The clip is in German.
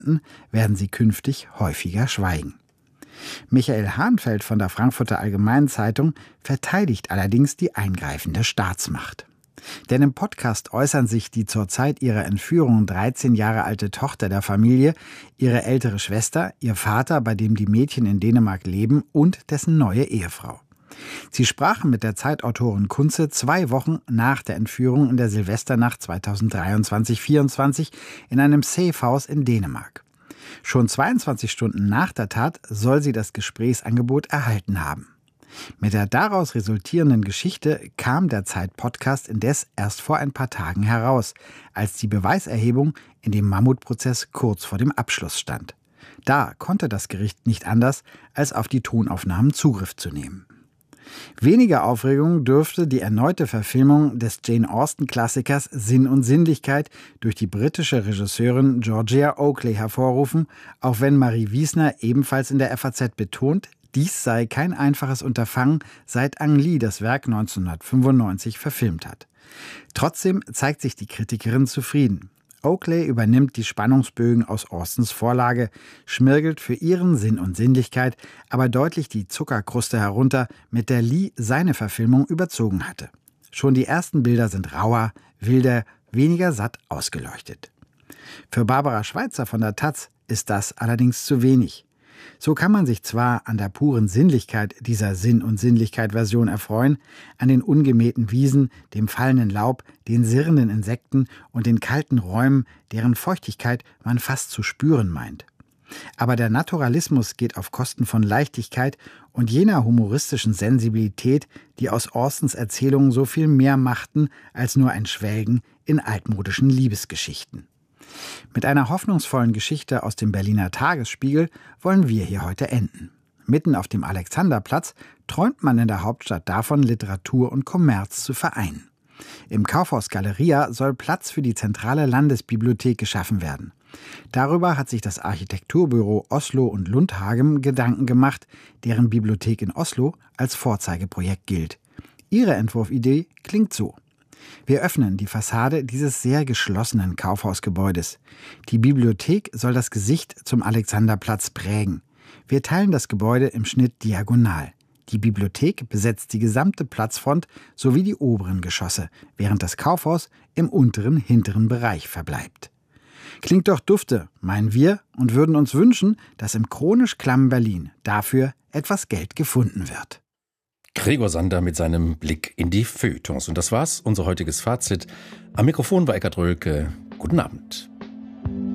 konnten, werden sie künftig häufiger schweigen. Michael Hahnfeld von der Frankfurter Allgemeinen Zeitung verteidigt allerdings die eingreifende Staatsmacht. Denn im Podcast äußern sich die zur Zeit ihrer Entführung 13 Jahre alte Tochter der Familie, ihre ältere Schwester, ihr Vater, bei dem die Mädchen in Dänemark leben, und dessen neue Ehefrau. Sie sprachen mit der Zeitautorin Kunze 2 Wochen nach der Entführung in der Silvesternacht 2023/24 in einem Safehouse in Dänemark. Schon 22 Stunden nach der Tat soll sie das Gesprächsangebot erhalten haben. Mit der daraus resultierenden Geschichte kam der Zeit-Podcast indes erst vor ein paar Tagen heraus, als die Beweiserhebung in dem Mammutprozess kurz vor dem Abschluss stand. Da konnte das Gericht nicht anders, als auf die Tonaufnahmen Zugriff zu nehmen. Weniger Aufregung dürfte die erneute Verfilmung des Jane-Austen-Klassikers Sinn und Sinnlichkeit durch die britische Regisseurin Georgia Oakley hervorrufen, auch wenn Marie Wiesner ebenfalls in der FAZ betont, dies sei kein einfaches Unterfangen, seit Ang Lee das Werk 1995 verfilmt hat. Trotzdem zeigt sich die Kritikerin zufrieden. Oakley übernimmt die Spannungsbögen aus Austens Vorlage, schmirgelt für ihren Sinn und Sinnlichkeit aber deutlich die Zuckerkruste herunter, mit der Lee seine Verfilmung überzogen hatte. Schon die ersten Bilder sind rauer, wilder, weniger satt ausgeleuchtet. Für Barbara Schweitzer von der taz ist das allerdings zu wenig. So kann man sich zwar an der puren Sinnlichkeit dieser Sinn- und Sinnlichkeit-Version erfreuen, an den ungemähten Wiesen, dem fallenden Laub, den sirrenden Insekten und den kalten Räumen, deren Feuchtigkeit man fast zu spüren meint. Aber der Naturalismus geht auf Kosten von Leichtigkeit und jener humoristischen Sensibilität, die aus Austens Erzählungen so viel mehr machten als nur ein Schwelgen in altmodischen Liebesgeschichten. Mit einer hoffnungsvollen Geschichte aus dem Berliner Tagesspiegel wollen wir hier heute enden. Mitten auf dem Alexanderplatz träumt man in der Hauptstadt davon, Literatur und Kommerz zu vereinen. Im Kaufhaus Galeria soll Platz für die zentrale Landesbibliothek geschaffen werden. Darüber hat sich das Architekturbüro Oslo und Lundhagem Gedanken gemacht, deren Bibliothek in Oslo als Vorzeigeprojekt gilt. Ihre Entwurfidee klingt so: Wir öffnen die Fassade dieses sehr geschlossenen Kaufhausgebäudes. Die Bibliothek soll das Gesicht zum Alexanderplatz prägen. Wir teilen das Gebäude im Schnitt diagonal. Die Bibliothek besetzt die gesamte Platzfront sowie die oberen Geschosse, während das Kaufhaus im unteren, hinteren Bereich verbleibt. Klingt doch dufte, meinen wir, und würden uns wünschen, dass im chronisch klammen Berlin dafür etwas Geld gefunden wird. Gregor Sander mit seinem Blick in die Feuilletons. Und das war's, unser heutiges Fazit. Am Mikrofon war Eckart Rölke. Guten Abend.